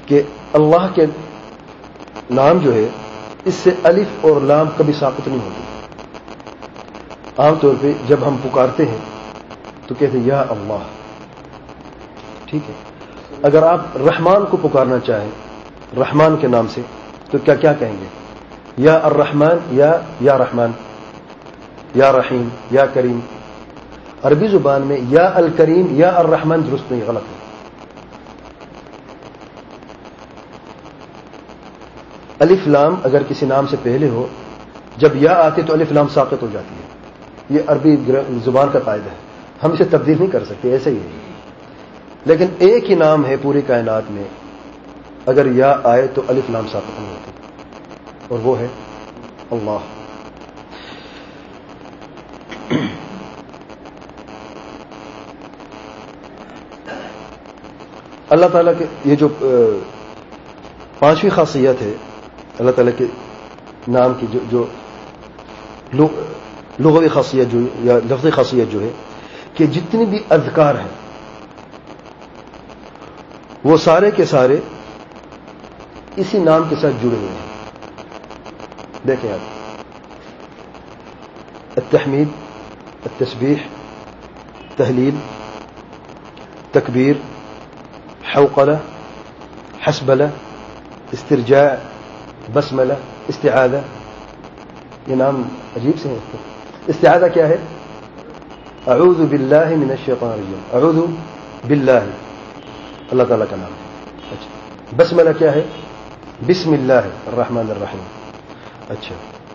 کہ اللہ کے نام جو ہے اس سے الف اور لام کبھی ساقط نہیں ہوتی. عام طور پہ جب ہم پکارتے ہیں تو کہتے ہیں یا اللہ. ٹھیک ہے. اگر آپ رحمان کو پکارنا چاہیں رحمان کے نام سے تو کیا کہیں گے؟ یا الرحمن یا رحمان یا رحیم یا کریم. عربی زبان میں یا الکریم یا الرحمن درست نہیں، غلط ہے. الف لام اگر کسی نام سے پہلے ہو جب یا آتی تو الف لام ساقط ہو جاتی ہے. یہ عربی زبان کا قاعدہ ہے، ہم اسے تبدیل نہیں کر سکتے، ایسے ہی ہے. لیکن ایک ہی نام ہے پوری کائنات میں اگر یا آئے تو الف لام ساقط نہیں ہوتی، اور وہ ہے اللہ. اللہ تعالیٰ کے یہ جو پانچویں خاصیت ہے اللہ تعالیٰ کے نام کی جو لغوی خاصیت جو یا لفظی خاصیت جو ہے کہ جتنی بھی اذکار ہیں وہ سارے کے سارے اسی نام کے ساتھ جڑے ہوئے ہیں. دیکھیں آپ، التحمید، التسبیح، تہلیل، تکبیر، حوقلہ، حسبلہ، استرجاع، بسملہ، استعاذہ. یہ نام عجیب سے ہیں. استعاذہ کیا ہے؟ اعوذ باللہ من الشیطان الرجیم. اعوذ باللہ اللہ تعالیٰ کا نام ہے. اچھا. بسملہ کیا ہے؟ بسم اللہ الرحمن الرحیم. اچھا.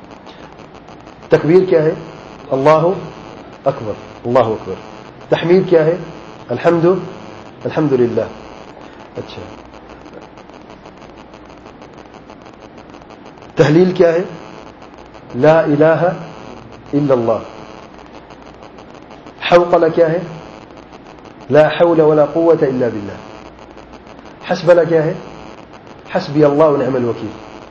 تکبیر کیا ہے؟ اللہ اکبر، اللہ اکبر. تحمید کیا ہے؟ الحمد للہ. اچھا. تہلیل کیا ہے؟ لا الہ الا اللہ. حوقلہ کیا ہے؟ لا حول ولا قوة الا باللہ. حسبلہ کیا ہے؟ حسبی اللہ ونعم الوکیل.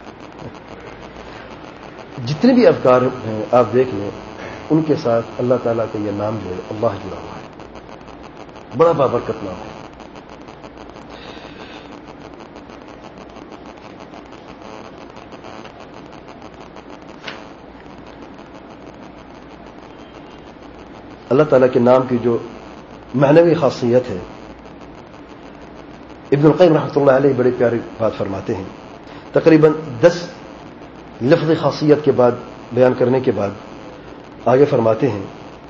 جتنے بھی اذکار ہیں آپ دیکھ لیں ان کے ساتھ اللہ تعالیٰ کا یہ نام جو ہے اللہ جڑا ہوا ہے. بڑا بابرکت نام ہے. اللہ تعالیٰ کے نام کی جو معنوی خاصیت ہے ابن القیم رحمۃ اللہ علیہ بڑی پیاری بات فرماتے ہیں. تقریباً 10 لفظی خاصیت کے بعد بیان کرنے کے بعد آگے فرماتے ہیں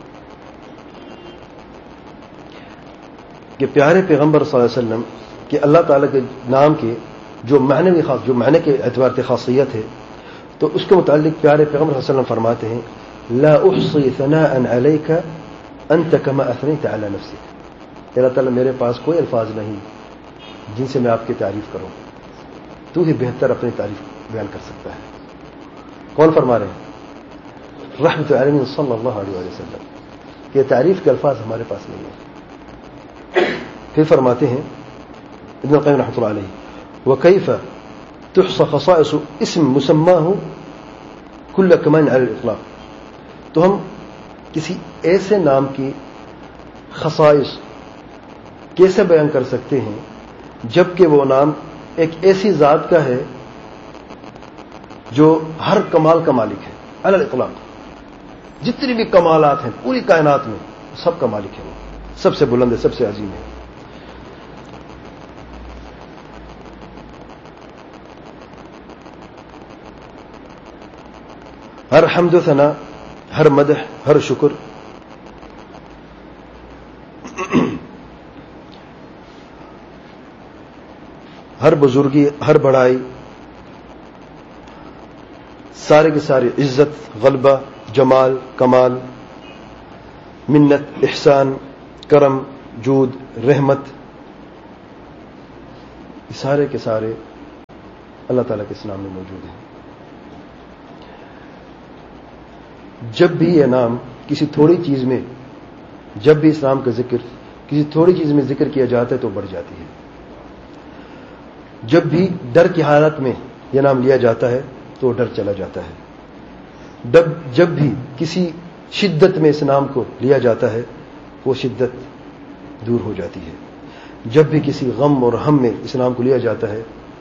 کہ پیارے پیغمبر صلی اللہ علیہ وسلم کہ اللہ تعالیٰ کے نام کے جو معنی کے اعتبار سے خاصیت ہے تو اس کے متعلق پیارے پیغمبر صلی اللہ علیہ وسلم فرماتے ہیں لا احصی ثناء علیک انت کما اثنیت علی نفسک. اللہ تعالیٰ میرے پاس کوئی الفاظ نہیں جن سے میں آپ کی تعریف کروں، تو ہی بہتر اپنی تعریف بیان کر سکتا ہے. کون فرما رہے ہیں؟ رحمت العالمین صلی اللہ علیہ وسلم. یہ تعریف کے الفاظ ہمارے پاس نہیں ہیں. پھر فرماتے ہیں ابن القیم رحمۃ اللہ علیہ وکیف تحصى خصائص اسم مسماه كل كمان على الاطلاق. تو ہم کسی ایسے نام کی خصائص کیسے بیان کر سکتے ہیں جبکہ وہ نام ایک ایسی ذات کا ہے جو ہر کمال کا مالک ہے علی الاطلاق. جتنی بھی کمالات ہیں پوری کائنات میں سب کا مالک ہے، وہ سب سے بلند ہے، سب سے عظیم ہے. ہر حمد و ثنا، ہر مدح، ہر شکر ہر بزرگی، ہر بڑائی، سارے کے سارے عزت، غلبہ، جمال، کمال، منت، احسان، کرم، جود، رحمت، یہ سارے کے سارے اللہ تعالیٰ کے اس نام میں موجود ہیں. جب بھی یہ نام کسی تھوڑی چیز میں، جب بھی اس نام کا ذکر کسی تھوڑی چیز میں ذکر کیا جاتا ہے تو بڑھ جاتی ہے. جب بھی ڈر کی حالت میں یہ نام لیا جاتا ہے تو ڈر چلا جاتا ہے. جب بھی کسی شدت میں اس نام کو لیا جاتا ہے وہ شدت دور ہو جاتی ہے. جب بھی کسی غم اور ہم میں اس نام کو لیا جاتا ہے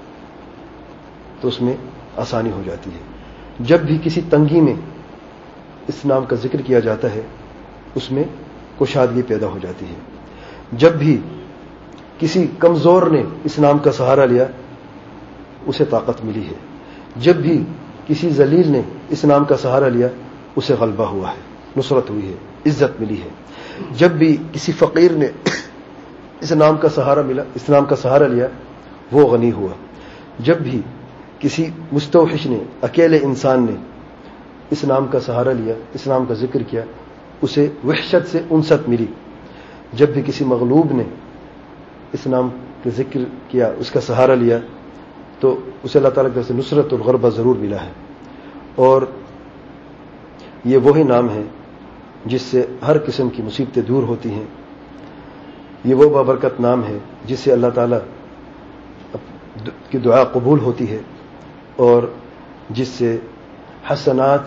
تو اس میں آسانی ہو جاتی ہے. جب بھی کسی تنگی میں اس نام کا ذکر کیا جاتا ہے اس میں کشادگی پیدا ہو جاتی ہے. جب بھی کسی کمزور نے اس نام کا سہارا لیا اسے طاقت ملی ہے. جب بھی کسی ذلیل نے اس نام کا سہارا لیا اسے غلبہ ہوا ہے، نصرت ہوئی ہے، عزت ملی ہے. جب بھی کسی فقیر نے اس نام کا سہارا لیا وہ غنی ہوا. جب بھی کسی مستوحش نے، اکیلے انسان نے اس نام کا سہارا لیا، اس نام کا ذکر کیا، اسے وحشت سے انست ملی. جب بھی کسی مغلوب نے اس نام کا ذکر کیا، اس کا سہارا لیا، تو اسے اللہ تعالیٰ کی طرف سے نصرت اور غلبہ ضرور ملا ہے. اور یہ وہی نام ہے جس سے ہر قسم کی مصیبتیں دور ہوتی ہیں. یہ وہ بابرکت نام ہے جس سے اللہ تعالیٰ کی دعا قبول ہوتی ہے اور جس سے حسنات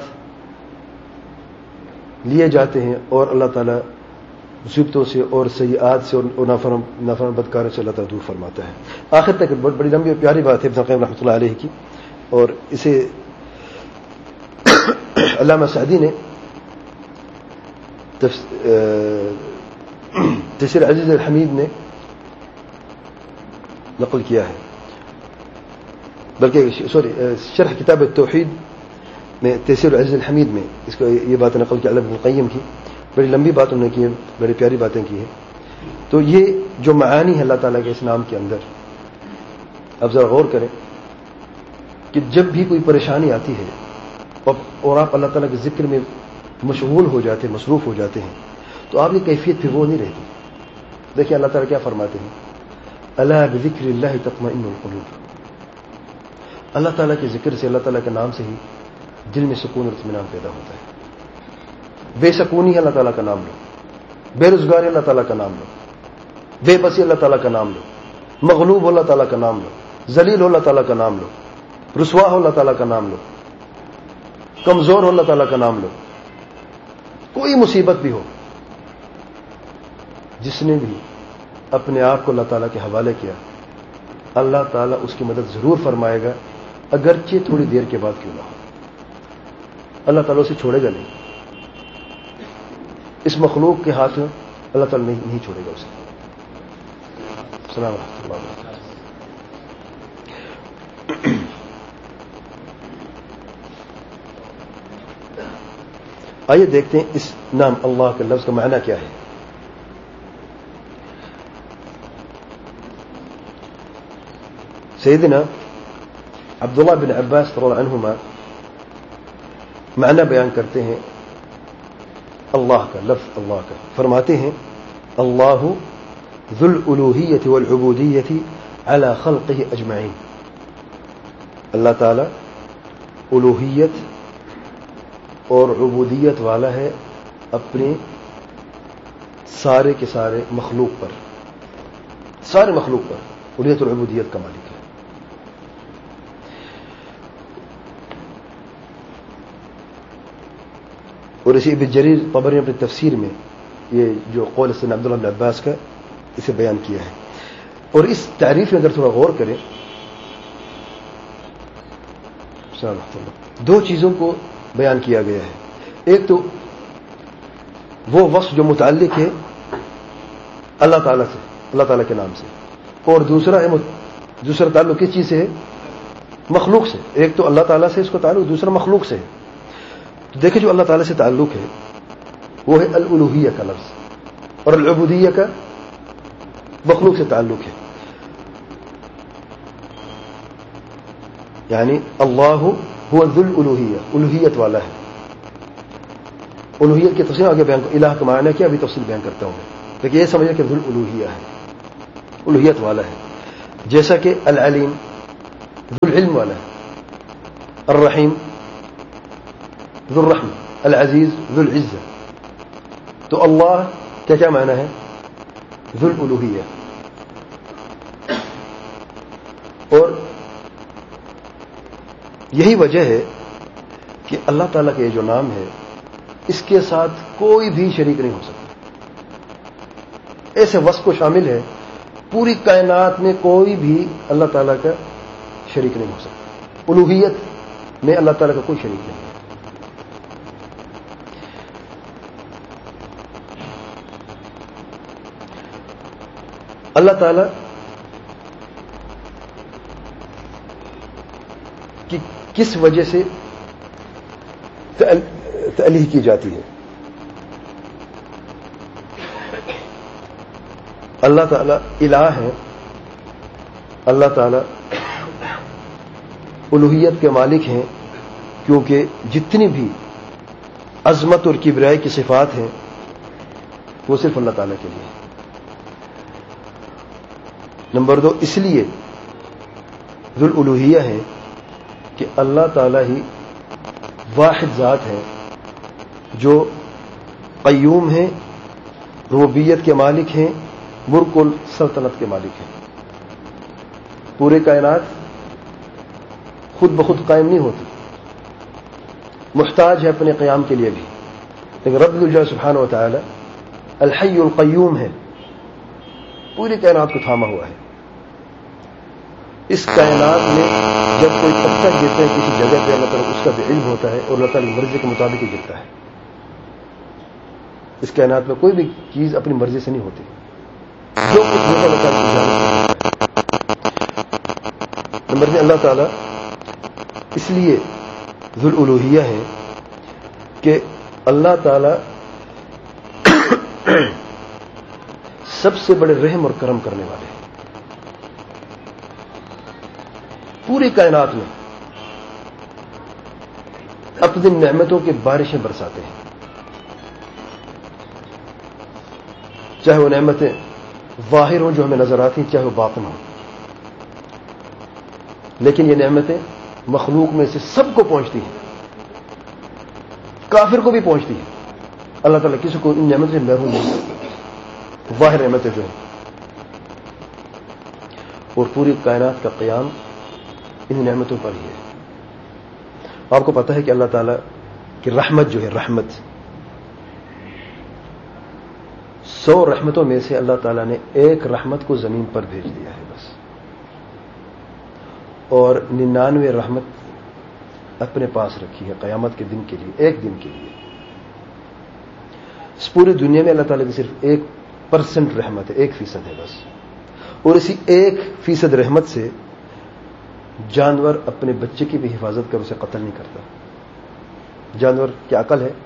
لیے جاتے ہیں اور اللہ تعالیٰ مصیبتوں سے اور سیئات سے اور نافرمان بدکاروں سے اللہ تعالیٰ دور فرماتا ہے. آخر تک بہت بڑی لمبی اور پیاری بات ہے ابن القیم رحمۃ اللہ علیہ کی، اور اسے علامہ سعدی نے تفسیر عزیز الحمید میں نقل کیا ہے، بلکہ شرح کتاب التوحید میں تفسیر عزیز الحمید میں اس کو یہ بات نقل کی علامہ ابن القیم کی. بڑی لمبی بات انہوں نے کی ہے، بڑی پیاری باتیں کی ہیں. تو یہ جو معانی ہے اللہ تعالیٰ کے اس نام کے اندر، اب ذرا غور کریں کہ جب بھی کوئی پریشانی آتی ہے اور آپ اللہ تعالیٰ کے ذکر میں مشغول ہو جاتے ہیں، مصروف ہو جاتے ہیں، تو آپ کی کیفیت پھر وہ نہیں رہتی. دیکھیں اللہ تعالیٰ کیا فرماتے ہیں، الا بذکر اللہ تطمئن القلوب. اللہ تعالیٰ کے ذکر سے، اللہ تعالیٰ کے نام سے ہی دل میں سکون اور اطمینان پیدا ہوتا ہے. بے سکونی ہے اللہ تعالیٰ کا نام لو، بے روزگاری اللہ تعالیٰ کا نام لو، بے بسی اللہ تعالیٰ کا نام لو، مغلوب ہو اللہ تعالیٰ کا نام لو، ذلیل ہو اللہ تعالیٰ کا نام لو، رسوا ہو اللہ تعالیٰ کا نام لو، کمزور ہو اللہ تعالیٰ کا نام لو. کوئی مصیبت بھی ہو، جس نے بھی اپنے آپ کو اللہ تعالیٰ کے حوالے کیا اللہ تعالیٰ اس کی مدد ضرور فرمائے گا، اگرچہ تھوڑی دیر کے بعد کیوں نہ ہو. اللہ تعالیٰ اسے چھوڑے گا نہیں. اس مخلوق کے ہاتھ میں اللہ تعالیٰ نہیں چھوڑے گا اسے. السلام ورحمۃ اللہ وبرکاتہ. آئیے دیکھتے ہیں اس نام اللہ کے لفظ کا معنی کیا ہے. سیدنا عبداللہ بن عباس رضی اللہ عنہما معنی بیان کرتے ہیں اللہ کا، لفظ اللہ کا. فرماتے ہیں اللہ ذو الالوہیۃ والعبودیۃ علی خلقہ اجمعین. اللہ تعالی الوہیت اور عبودیت والا ہے اپنے سارے کے سارے مخلوق پر، سارے مخلوق پر الوہیت اور عبودیت کا مالک ہے. اور اسی ابن جریر طبری نے اپنی تفسیر میں یہ جو قول سیدنا عبداللہ بن عباس کا اسے بیان کیا ہے. اور اس تعریف میں اگر تھوڑا غور کریں، دو چیزوں کو بیان کیا گیا ہے. ایک تو وہ وصف جو متعلق ہے اللہ تعالیٰ سے، اللہ تعالیٰ کے نام سے، اور دوسرا تعلق کس چیز سے ہے؟ مخلوق سے. ایک تو اللہ تعالیٰ سے اس کو تعلق، دوسرا مخلوق سے ہے. تو دیکھیں جو اللہ تعالیٰ سے تعلق ہے وہ ہے الالوہیہ کا لفظ، اور العبودیہ کا مخلوق سے تعلق ہے. یعنی اللہ هو ذو الالوہیہ، الوہیت والا ہے. الوہیت کی تفصیل آگے بیان کروں، الہ کا معنی کیا ابھی تفصیل بیان کرتا ہوں میں، لیکن یہ سمجھیں کہ ذو الالوہیہ ہے، الوہیت والا ہے. جیسا کہ العلیم ذو العلم والا ہے، الرحیم ذو الرحمہ، العزیز ذو العزہ. تو اللہ کیا معنی ہے؟ ذو الالوہیہ. اور یہی وجہ ہے کہ اللہ تعالیٰ کا یہ جو نام ہے اس کے ساتھ کوئی بھی شریک نہیں ہو سکتا. ایسے وصف کو شامل ہے، پوری کائنات میں کوئی بھی اللہ تعالیٰ کا شریک نہیں ہو سکتا. الوہیت میں اللہ تعالیٰ کا کوئی شریک نہیں ہے. اللہ تعالیٰ کی کس وجہ سے تألیہ کی جاتی ہے؟ اللہ تعالیٰ الہ ہے، اللہ تعالیٰ الوہیت کے مالک ہیں، کیونکہ جتنی بھی عظمت اور کبریائی کی صفات ہیں وہ صرف اللہ تعالیٰ کے لیے. نمبر 2، اس لیے ذو الالوہیہ ہے کہ اللہ تعالیٰ ہی واحد ذات ہے جو قیوم ہیں، ربوبیت کے مالک ہیں، ملک السلطنت کے مالک ہیں. پورے کائنات خود بخود قائم نہیں ہوتی، محتاج ہے اپنے قیام کے لیے بھی، لیکن رب الجلال سبحانہ و تعالی الحی القیوم ہے، پوری کائنات کو تھاما ہوا ہے. اس کائنات میں جب کوئی پتھر گرتا ہے کسی جگہ پہ، اللہ تعالیٰ اس کا بھی علم ہوتا ہے اور اللہ تعالیٰ کی مرضی کے مطابق ہی گرتا ہے. اس کائنات میں کوئی بھی چیز اپنی مرضی سے نہیں ہوتی، جو کچھ ہوتا ہے اللہ تعالیٰ کی جانب. نمبر 3، اللہ تعالیٰ اس لیے ذو الالوہیہ ہے کہ اللہ تعالیٰ سب سے بڑے رحم اور کرم کرنے والے ہیں. پوری کائنات میں اپنی نعمتوں کی بارشیں برساتے ہیں، چاہے وہ نعمتیں ظاہر ہوں جو ہمیں نظر آتی ہیں، چاہے وہ باطن ہوں. لیکن یہ نعمتیں مخلوق میں سے سب کو پہنچتی ہیں، کافر کو بھی پہنچتی ہیں. اللہ تعالیٰ کسی کو ان نعمتوں سے محروم نہیں کرتا، ظاہر نعمتیں جو ہیں. اور پوری کائنات کا قیام ان نعمتوں پر ہی ہے. آپ کو پتہ ہے کہ اللہ تعالیٰ کی رحمت جو ہے، رحمت 100 رحمتوں میں سے اللہ تعالیٰ نے ایک رحمت کو زمین پر بھیج دیا ہے بس، اور 99 رحمت اپنے پاس رکھی ہے قیامت کے دن کے لیے، ایک دن کے لیے. اس پوری دنیا میں اللہ تعالیٰ کی صرف 1% رحمت ہے، 1% ہے بس. اور اسی 1% رحمت سے جانور اپنے بچے کی بھی حفاظت کر اسے قتل نہیں کرتا. جانور کی عقل ہے،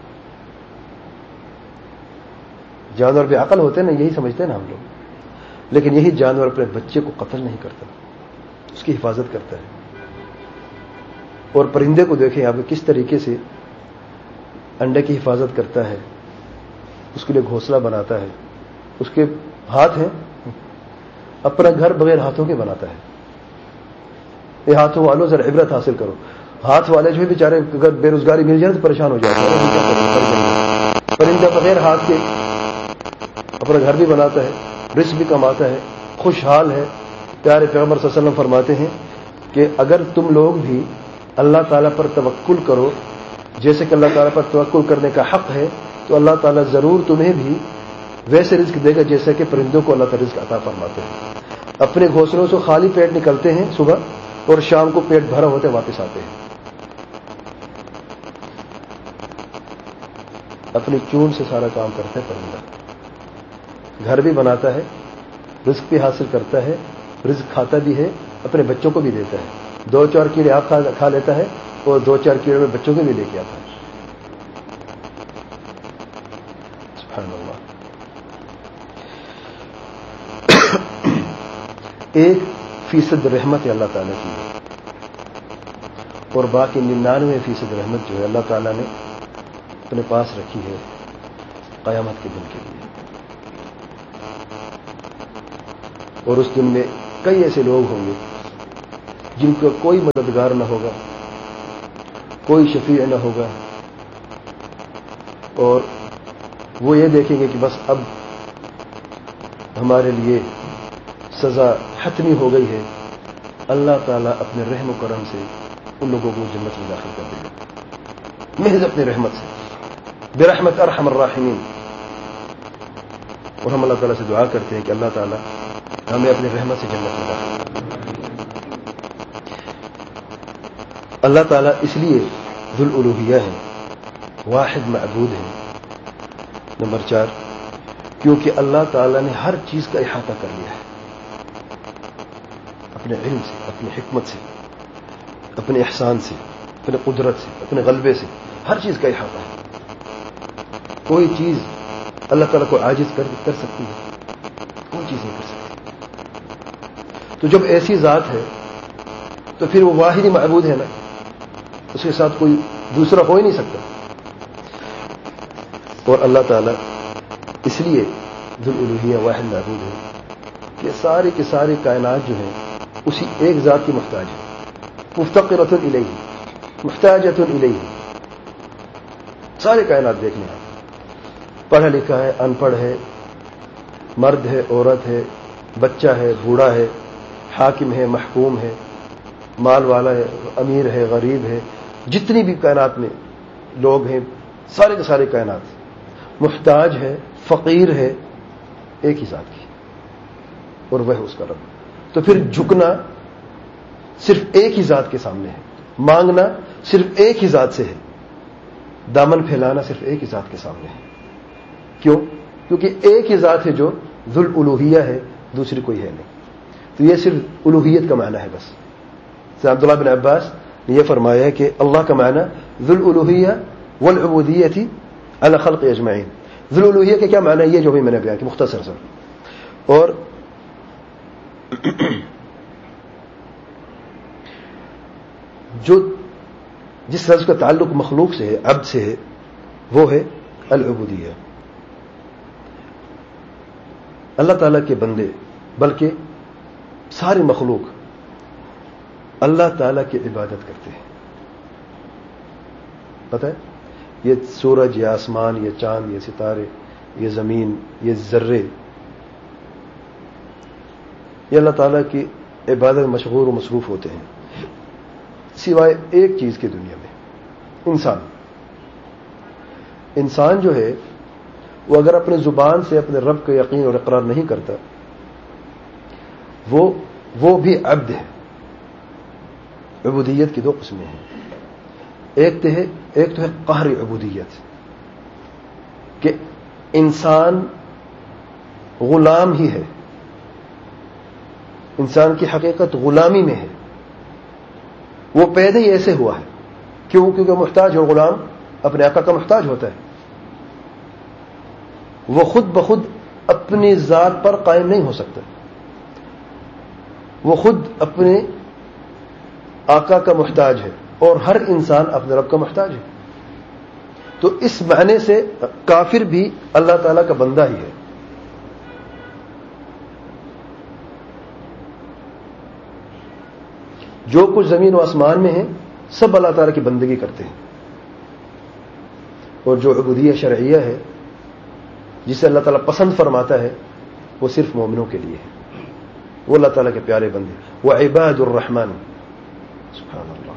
جانور بھی عقل ہوتے ہیں نا، یہی سمجھتے ہیں نا ہم لوگ، لیکن یہی جانور اپنے بچے کو قتل نہیں کرتا، اس کی حفاظت کرتا ہے. اور پرندے کو دیکھیں آپ کس طریقے سے انڈے کی حفاظت کرتا ہے، اس کے لیے گھونسلہ بناتا ہے. اس کے ہاتھ ہیں، اپنا گھر بغیر ہاتھوں کے بناتا ہے. یہ ہاتھوں والوں ذرا عبرت حاصل کرو. ہاتھ والے جو ہے بیچارے اگر بے روزگاری مل جائے تو پریشان ہو جاتے ہیں. پرندہ بغیر ہاتھ کے اپنا گھر بھی بناتا ہے، رزق بھی کماتا ہے، خوشحال ہے. پیارے پیغمبر صلی اللہ علیہ وسلم فرماتے ہیں کہ اگر تم لوگ بھی اللہ تعالیٰ پر توکل کرو جیسے کہ اللہ تعالیٰ پر توکل کرنے کا حق ہے، تو اللہ تعالیٰ ضرور تمہیں بھی ویسے رزق دے گا جیسا کہ پرندوں کو اللہ تعالیٰ رزق عطا فرماتے ہیں. اپنے گھونسلوں سے خالی پیٹ نکلتے ہیں صبح اور شام کو پیٹ بھرا ہوتے واپس آتے ہیں. اپنی چون سے سارا کام کرتا ہے پرندہ، گھر بھی بناتا ہے، رزق بھی حاصل کرتا ہے، رزق کھاتا بھی ہے، اپنے بچوں کو بھی دیتا ہے. 2-4 کیڑے آپ کھا لیتا ہے اور 2-4 کیڑے میں بچوں کو بھی لے کے آتا ہے. سبحان اللہ. 1% رحمت ہے اللہ تعالیٰ کی، اور باقی 99% رحمت جو ہے اللہ تعالیٰ نے اپنے پاس رکھی ہے قیامت کے دن کے لیے. اور اس دن میں کئی ایسے لوگ ہوں گے جن کا کوئی مددگار نہ ہوگا، کوئی شفیع نہ ہوگا، اور وہ یہ دیکھیں گے کہ بس اب ہمارے لیے سزا حتمی ہو گئی ہے. اللہ تعالیٰ اپنے رحم و کرم سے ان لوگوں کو جنت میں داخل کر دے گا، محض اپنی رحمت سے. برحمت ارحم الراحمین. اور ہم اللہ تعالیٰ سے دعا کرتے ہیں کہ اللہ تعالیٰ ہمیں اپنی رحمت سے جنت میں داخل کرے. اللہ تعالیٰ اس لیے ذو الالوہیہ ہے، واحد معبود ہے۔ نمبر 4، کیونکہ اللہ تعالیٰ نے ہر چیز کا احاطہ کر لیا ہے، اپنے علم سے، اپنی حکمت سے، اپنے احسان سے، اپنے قدرت سے، اپنے غلبے سے، ہر چیز کا احاطہ ہے۔ کوئی چیز اللہ تعالیٰ کو عاجز کر سکتی ہے؟ کوئی چیز نہیں کر سکتی۔ تو جب ایسی ذات ہے تو پھر وہ واحد ہی معبود ہے نا، اس کے ساتھ کوئی دوسرا ہو ہی نہیں سکتا۔ اور اللہ تعالیٰ اس لیے ذو الالوہیہ واحد معبود ہے کہ ساری کی ساری کائنات جو ہیں اسی ایک ذات کی محتاج ہے، مفتقرۃ الیہ، محتاجۃ الیہ۔ ساری کائنات دیکھنے آپ، پڑھا لکھا ہے، ان پڑھ ہے، مرد ہے، عورت ہے، بچہ ہے، بوڑھا ہے، حاکم ہے، محکوم ہے، مال والا ہے، امیر ہے، غریب ہے، جتنی بھی کائنات میں لوگ ہیں، سارے کے سارے کائنات محتاج ہے، فقیر ہے ایک ہی ذات کی، اور وہ اس کا رب۔ تو پھر جھکنا صرف ایک ہی ذات کے سامنے ہے، مانگنا صرف ایک ہی ذات سے ہے، دامن پھیلانا صرف ایک ہی ذات کے سامنے ہے۔ کیوں؟ کیونکہ ایک ہی ذات ہے جو ذو الالوہیہ ہے، دوسری کوئی ہے نہیں۔ تو یہ صرف الوہیت کا معنی ہے بس۔ عبداللہ بن عباس نے یہ فرمایا ہے کہ اللہ کا معنی ذو الالوہیہ والعبودیۃ علی خلق اجمعین۔ ذو الالوہیہ کے کیا معنی ہے؟ یہ جو بھی میں نے بیان کیا مختصر سا۔ اور جو جس لفظ کا تعلق مخلوق سے ہے، عبد سے ہے، وہ ہے العبودیہ۔ اللہ تعالیٰ کے بندے بلکہ ساری مخلوق اللہ تعالیٰ کی عبادت کرتے ہیں۔ پتہ ہے یہ سورج، یہ آسمان، یہ چاند، یہ ستارے، یہ زمین، یہ ذرے، یہ اللہ تعالیٰ کی عبادت میں مشغول و مصروف ہوتے ہیں، سوائے ایک چیز کی دنیا میں، انسان جو ہے وہ اگر اپنے زبان سے اپنے رب کا یقین اور اقرار نہیں کرتا، وہ بھی عبد ہے۔ عبودیت کی دو قسمیں ہیں، ایک تو ہے قہری عبودیت، کہ انسان غلام ہی ہے، انسان کی حقیقت غلامی میں ہے، وہ پیدا ہی ایسے ہوا ہے۔ کیونکہ محتاج اور غلام اپنے آقا کا محتاج ہوتا ہے، وہ خود بخود اپنی ذات پر قائم نہیں ہو سکتا، وہ خود اپنے آقا کا محتاج ہے، اور ہر انسان اپنے رب کا محتاج ہے۔ تو اس معنی سے کافر بھی اللہ تعالیٰ کا بندہ ہی ہے۔ جو کچھ زمین و آسمان میں ہے سب اللہ تعالیٰ کی بندگی کرتے ہیں، اور جو عبودیہ شرعیہ ہے جسے اللہ تعالیٰ پسند فرماتا ہے وہ صرف مومنوں کے لیے ہے، وہ اللہ تعالیٰ کے پیارے بندے، وہ عباد الرحمن، سبحان اللہ،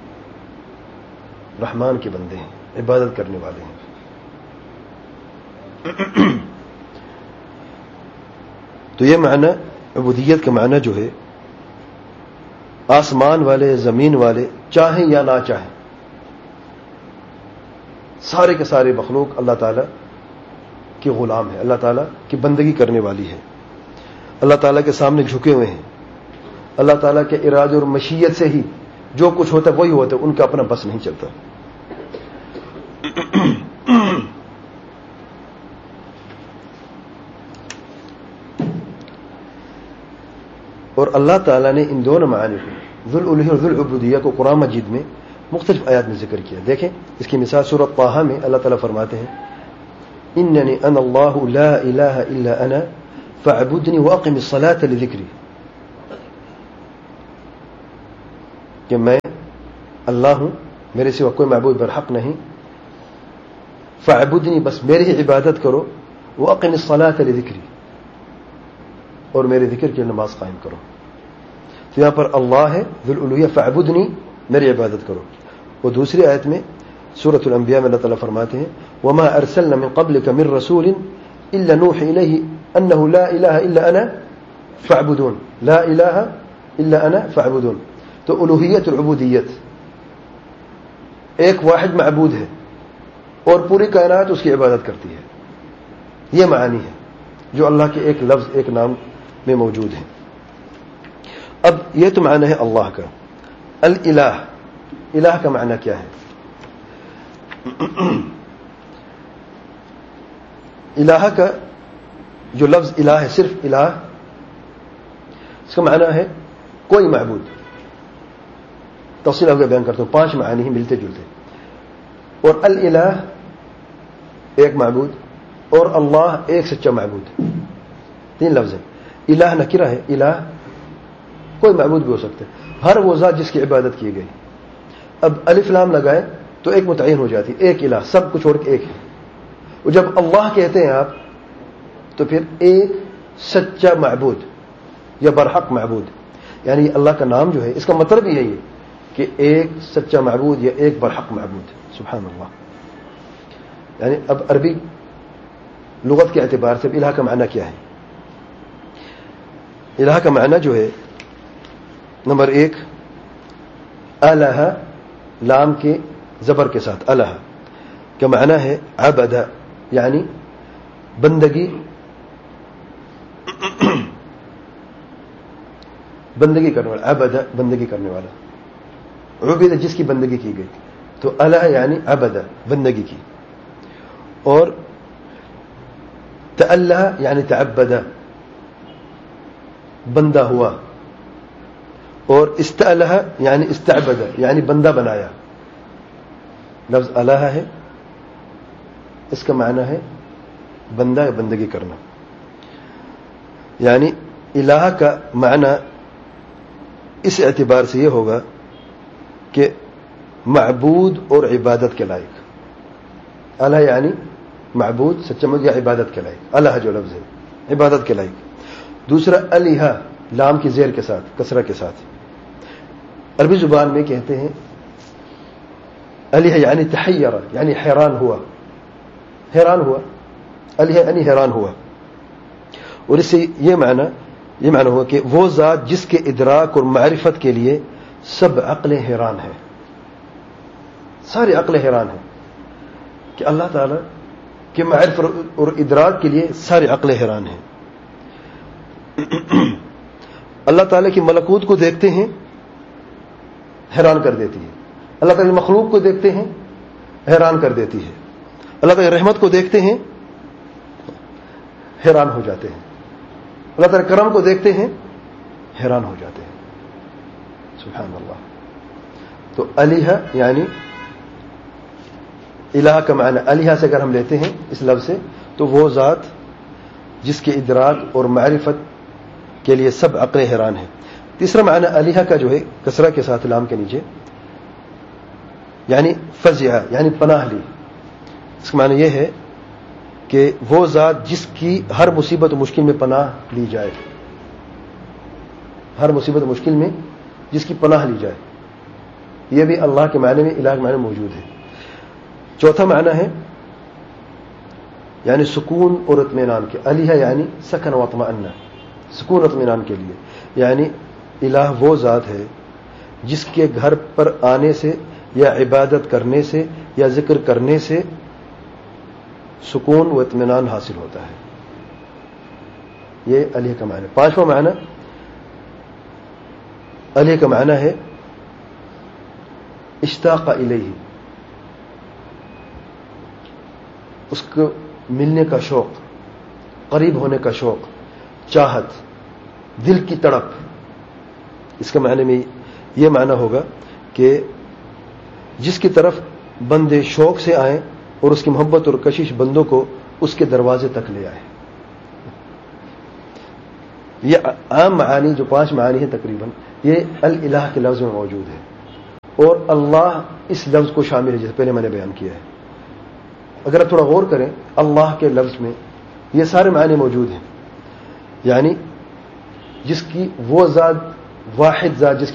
رحمان کے بندے ہیں، عبادت کرنے والے ہیں۔ تو یہ معنی عبودیت کا معنی جو ہے، آسمان والے، زمین والے، چاہیں یا نہ چاہیں، سارے کے سارے مخلوق اللہ تعالیٰ کے غلام ہے، اللہ تعالیٰ کی بندگی کرنے والی ہے، اللہ تعالیٰ کے سامنے جھکے ہوئے ہیں، اللہ تعالیٰ کے ارادے اور مشیت سے ہی جو کچھ ہوتا ہے وہی ہوتا ہے، ان کا اپنا بس نہیں چلتا۔ اور اللہ تعالیٰ نے ان دونوں معانی کو، ذو الالوہیہ اور ذو العبودیہ کو، قرآن مجید میں مختلف آیات میں ذکر کیا۔ دیکھیں اس کی مثال سورۃ طٰہٰ میں اللہ تعالیٰ فرماتے ہیں، اننی انا اللہ لا الہ الا انا فاعبدنی واقم الصلاۃ لذکری، کہ میں اللہ ہوں، میرے سوا کوئی معبود برحق نہیں، فاعبدنی، بس میری ہی عبادت کرو، واقم الصلاۃ لذکری، اور میرے ذکر کی نماز قائم کرو۔ تو یہاں پر اللہ ہے ذو الالوہیہ، فاعبدنی، میری عبادت کرو۔ اور دوسری آیت میں سورۃ الانبیاء میں اللہ تعالیٰ فرماتے ہیں، وما ارسلنا من قبلک من رسول الا نوحی الیہ انہ لا الہ الا انا فاعبدون، لا الہ الا انا فاعبدون۔ تو الوہیت اور عبودیت ایک واحد معبود ہے اور پوری کائنات اس کی عبادت کرتی ہے. یہ معانی ہے جو اللہ کے ایک لفظ ایک نام میں موجود ہیں. اب یہ تو معنی ہے اللہ کا. الالہ، الہ کا معنی کیا ہے؟ الہ کا جو لفظ الہ ہے، صرف الہ، اس کا معنی ہے کوئی معبود. تفصیل آپ بیان کرتا ہوں، 5 معنی ہیں ملتے جلتے. اور الالہ ایک معبود اور اللہ ایک سچا معبود، 3 لفظ ہیں. الہ نکرہ ہے، الہ کوئی معبود بھی ہو سکتا ہے، ہر وہ ذات جس کی عبادت کی گئی. اب الف لام لگائے تو ایک متعین ہو جاتی، ایک الہ، سب کو چھوڑ کے ایک ہے. اور جب اللہ کہتے ہیں آپ تو پھر ایک سچا معبود یا برحق معبود، یعنی اللہ کا نام جو ہے اس کا مطلب یہی ہے کہ ایک سچا معبود یا ایک برحق معبود. سبحان اللہ. یعنی اب عربی لغت کے اعتبار سے الہ کا معنی کیا ہے؟ الہ کا معنی جو ہے، نمبر 1 الہ، لام کے زبر کے ساتھ الہ کا معنی ہے عبد، یعنی بندگی، بندگی کرنے والا. عبد بندگی کرنے والا، عبد جس کی بندگی کی گئی. تو الہ یعنی عبد، بندگی کی. اور تألہ یعنی تعبد، بندہ ہوا. اور استألہ یعنی استعبد، یعنی بندہ بنایا. لفظ الہ ہے، اس کا معنی ہے بندہ یا بندگی کرنا. یعنی الہ کا معنی اس اعتبار سے یہ ہوگا کہ معبود اور عبادت کے لائق. الہ یعنی معبود، سچا معبود یا عبادت کے لائق. الہ جو لفظ ہے عبادت کے لائق. دوسرا الہ، لام کی زیر کے ساتھ، کسرہ کے ساتھ. عربی زبان میں کہتے ہیں الہ یعنی تحیر، یعنی حیران ہوا، حیران ہوا. الہ یعنی حیران ہوا. اور اس سے یہ معنی ہوا کہ وہ ذات جس کے ادراک اور معرفت کے لیے سب عقلیں حیران ہیں، ساری عقلیں حیران ہیں. کہ اللہ تعالی کے معرفت اور ادراک کے لیے ساری عقلیں حیران ہیں. اللہ تعالی کی ملکوت کو دیکھتے ہیں، حیران کر دیتی ہے. اللہ تعالی مخلوق کو دیکھتے ہیں، حیران کر دیتی ہے. اللہ تعالی رحمت کو دیکھتے ہیں، حیران ہو جاتے ہیں. اللہ تعالی کرم کو دیکھتے ہیں، حیران ہو جاتے ہیں. سبحان اللہ. تو الہ یعنی الہ کا معنی، الہ سے اگر ہم لیتے ہیں اس لفظ سے، تو وہ ذات جس کے ادراک اور معرفت کے لیے سب عقلیں حیران ہیں. تیسرا معنی الہ کا جو ہے کسرہ کے ساتھ لام کے نیچے، یعنی فزع، یعنی پناہ لی. اس کا معنی یہ ہے کہ وہ ذات جس کی ہر مصیبت و مشکل میں پناہ لی جائے، ہر مصیبت و مشکل میں جس کی پناہ لی جائے. یہ بھی اللہ کے معنی میں، الہ کے معنی میں موجود ہے. چوتھا معنی ہے یعنی سکون اور اطمینان کے. الہ یعنی سکن و اطمئنہ، سکون و اطمینان کے لیے. یعنی الہ وہ ذات ہے جس کے گھر پر آنے سے یا عبادت کرنے سے یا ذکر کرنے سے سکون و اطمینان حاصل ہوتا ہے. یہ الہ کا معنی. 5واں معنی الہ کا معنی ہے اشتاق الیہ، اس کو ملنے کا شوق، قریب ہونے کا شوق، چاہت، دل کی تڑپ. اس کا معنی میں یہ معنی ہوگا کہ جس کی طرف بندے شوق سے آئیں اور اس کی محبت اور کشش بندوں کو اس کے دروازے تک لے آئے. یہ عام معانی جو 5 معانی ہیں تقریباً، یہ الالہ کے لفظ میں موجود ہے. اور اللہ اس لفظ کو شامل ہے، جیسے پہلے میں نے بیان کیا ہے. اگر آپ تھوڑا غور کریں اللہ کے لفظ میں یہ سارے معنی موجود ہیں. یعنی جس کی وہ ذات، واحد ذات جس